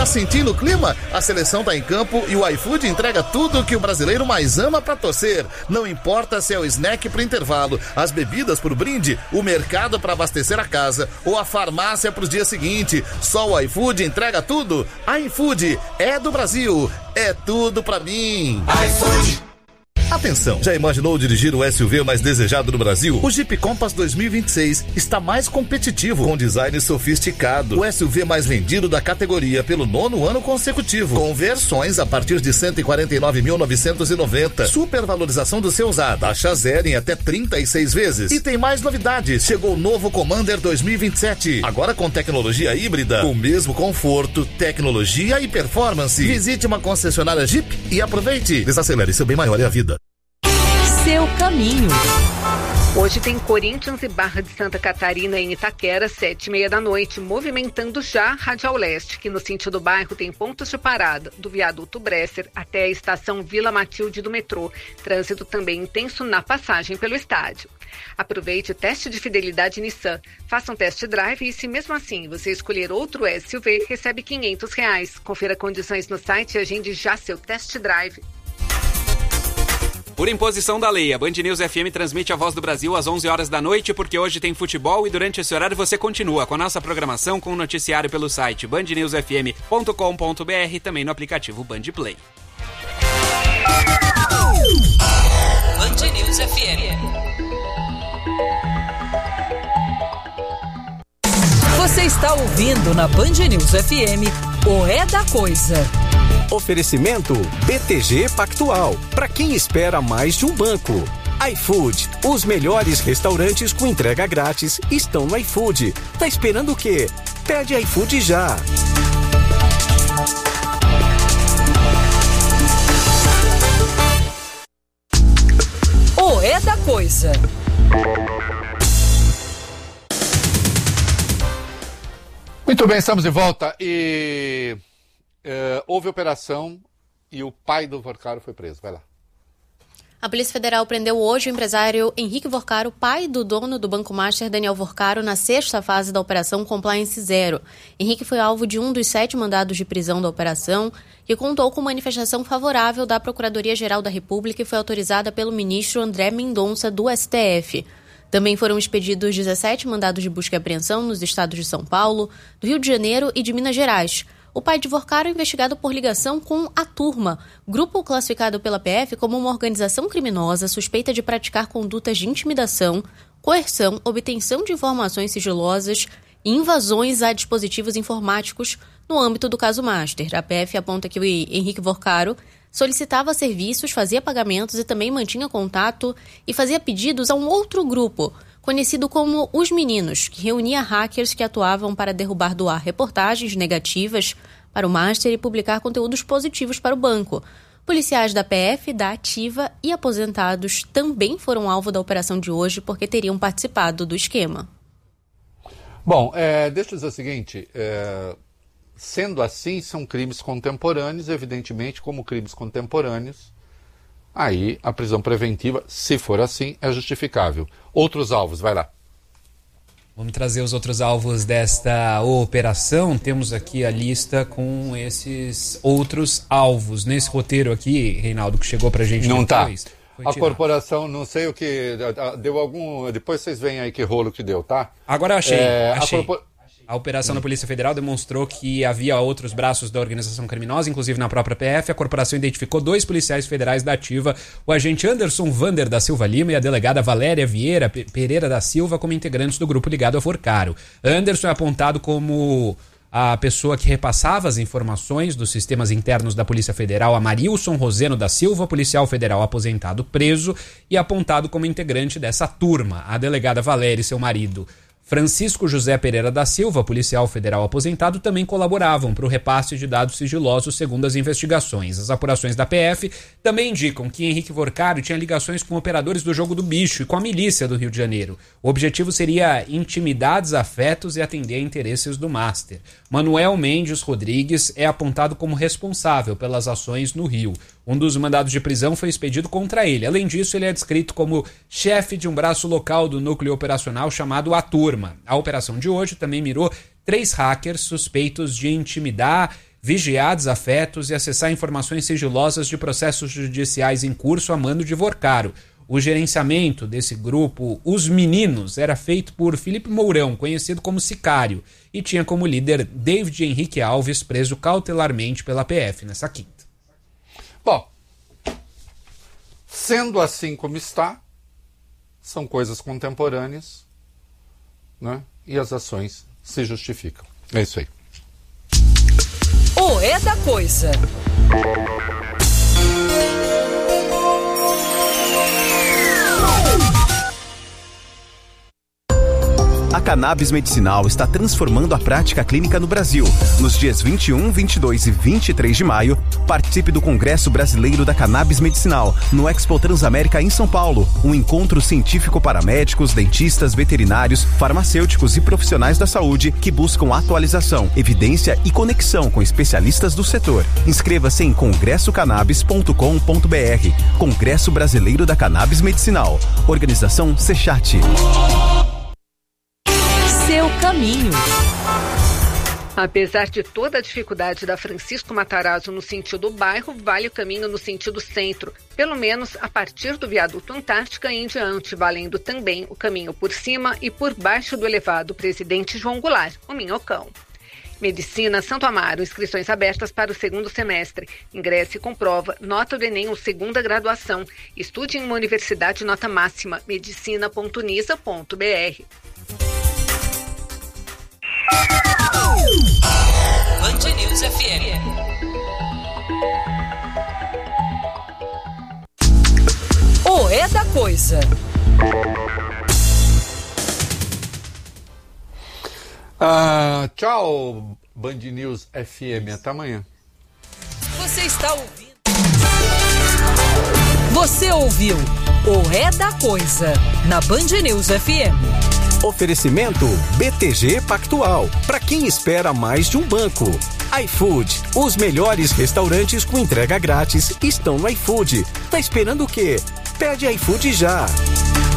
sentindo o clima? A seleção tá em campo e o iFood entrega tudo o que o brasileiro mais ama pra torcer. Não importa se é o snack pro intervalo, as bebidas pro brinde, o mercado pra abastecer a casa ou a farmácia pro dia seguinte. Só o iFood entrega tudo. iFood é do Brasil. É tudo pra mim. iFood. Atenção, já imaginou dirigir o SUV mais desejado do Brasil? O Jeep Compass 2026 está mais competitivo, com design sofisticado. O SUV mais vendido da categoria pelo 9º ano consecutivo, com versões a partir de 149.990. Supervalorização do seu usado, taxa zero em até 36 vezes. E tem mais novidades. Chegou o novo Commander 2027, agora com tecnologia híbrida, com o mesmo conforto, tecnologia e performance. Visite uma concessionária Jeep e aproveite. Desacelere, seu bem maior é a vida. Seu caminho. Hoje tem Corinthians e Barra de Santa Catarina em Itaquera, 7h30 da noite, movimentando já Radial Leste, que no sentido do bairro tem pontos de parada, do viaduto Bresser até a estação Vila Matilde do metrô. Trânsito também intenso na passagem pelo estádio. Aproveite o teste de fidelidade Nissan. Faça um test drive e, se mesmo assim você escolher outro SUV, recebe R$500. Confira condições no site e agende já seu test drive. Por imposição da lei, a Band News FM transmite a Voz do Brasil às 11 horas da noite, porque hoje tem futebol e durante esse horário você continua com a nossa programação com o noticiário pelo site bandnewsfm.com.br e também no aplicativo Band Play. Band News FM. Você está ouvindo na Band News FM o É da Coisa. Oferecimento BTG Pactual. Para quem espera mais de um banco. iFood. Os melhores restaurantes com entrega grátis estão no iFood. Tá esperando o quê? Pede iFood já. O É da Coisa. Muito bem, estamos de volta e houve operação e o pai do Vorcaro foi preso. Vai lá. A Polícia Federal prendeu hoje o empresário Henrique Vorcaro, pai do dono do Banco Master, Daniel Vorcaro, na sexta fase da Operação Compliance Zero. Henrique foi alvo de um dos 7 mandados de prisão da operação, que contou com manifestação favorável da Procuradoria-Geral da República e foi autorizada pelo ministro André Mendonça, do STF. Também foram expedidos 17 mandados de busca e apreensão nos estados de São Paulo, do Rio de Janeiro e de Minas Gerais. O pai de Vorcaro é investigado por ligação com a Turma, grupo classificado pela PF como uma organização criminosa suspeita de praticar condutas de intimidação, coerção, obtenção de informações sigilosas e invasões a dispositivos informáticos no âmbito do caso Master. A PF aponta que o Henrique Vorcaro solicitava serviços, fazia pagamentos e também mantinha contato e fazia pedidos a um outro grupo, conhecido como Os Meninos, que reunia hackers que atuavam para derrubar do ar reportagens negativas para o Master e publicar conteúdos positivos para o banco. Policiais da PF, da Ativa e aposentados também foram alvo da operação de hoje porque teriam participado do esquema. Bom, deixa eu dizer o seguinte, sendo assim, são crimes contemporâneos, evidentemente, como crimes contemporâneos, aí a prisão preventiva, se for assim, é justificável. Outros alvos, vai lá. Vamos trazer os outros alvos desta operação. Temos aqui a lista com esses outros alvos. Nesse roteiro aqui, Reinaldo, que chegou pra gente não depois, tá. A corporação, não sei o que, deu algum... Depois vocês veem aí que rolo que deu, tá? Agora eu achei. A operação da Polícia Federal demonstrou que havia outros braços da organização criminosa, inclusive na própria PF. A corporação identificou 2 policiais federais da Ativa, o agente Anderson Vander da Silva Lima e a delegada Valéria Vieira Pereira da Silva, como integrantes do grupo ligado a Vorcaro. Anderson é apontado como a pessoa que repassava as informações dos sistemas internos da Polícia Federal a Marilson Roseno da Silva, policial federal aposentado preso e apontado como integrante dessa turma. A delegada Valéria e seu marido Francisco José Pereira da Silva, policial federal aposentado, também colaboravam para o repasse de dados sigilosos segundo as investigações. As apurações da PF também indicam que Henrique Vorcaro tinha ligações com operadores do Jogo do Bicho e com a milícia do Rio de Janeiro. O objetivo seria intimidar desafetos e atender a interesses do Master. Manuel Mendes Rodrigues é apontado como responsável pelas ações no Rio. Um dos mandados de prisão foi expedido contra ele. Além disso, ele é descrito como chefe de um braço local do núcleo operacional chamado A Turma. A operação de hoje também mirou 3 hackers suspeitos de intimidar vigiar desafetos e acessar informações sigilosas de processos judiciais em curso a mando de Vorcaro. O gerenciamento desse grupo, Os Meninos, era feito por Felipe Mourão, conhecido como Sicário, e tinha como líder David Henrique Alves, preso cautelarmente pela PF nessa quinta. Bom, sendo assim como está, são coisas contemporâneas, né? E as ações se justificam. É isso aí. O É da Coisa. A cannabis medicinal está transformando a prática clínica no Brasil. Nos dias 21, 22 e 23 de maio, participe do Congresso Brasileiro da Cannabis Medicinal, no Expo Transamérica em São Paulo. Um encontro científico para médicos, dentistas, veterinários, farmacêuticos e profissionais da saúde que buscam atualização, evidência e conexão com especialistas do setor. Inscreva-se em congressocannabis.com.br. Congresso Brasileiro da Cannabis Medicinal. Organização Sechat. Seu caminho. Apesar de toda a dificuldade da Francisco Matarazzo no sentido bairro, vale o caminho no sentido centro, pelo menos a partir do viaduto Antártica em diante, valendo também o caminho por cima e por baixo do elevado Presidente João Goulart, o Minhocão. Medicina Santo Amaro, inscrições abertas para o segundo semestre. Ingresse com prova, nota do Enem ou segunda graduação. Estude em uma universidade nota máxima, medicina.unisa.br. Band News FM. O É da Coisa. Tchau, Band News FM. Até amanhã. Você está ouvindo? Você ouviu O É da Coisa na Band News FM. Oferecimento BTG Pactual. Para quem espera mais de um banco. iFood. Os melhores restaurantes com entrega grátis estão no iFood. Tá esperando o quê? Pede iFood já.